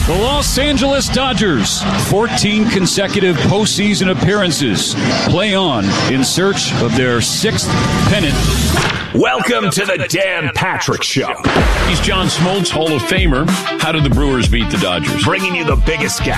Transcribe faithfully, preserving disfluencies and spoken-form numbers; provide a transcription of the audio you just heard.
The Los Angeles Dodgers, fourteen consecutive postseason appearances, play on in search of their sixth pennant. Welcome to the Dan Patrick Show. He's John Smoltz, Hall of Famer. How did the Brewers beat the Dodgers? Bringing you the biggest guy.